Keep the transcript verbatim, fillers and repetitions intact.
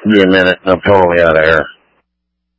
Give me a minute. I'm totally out of air.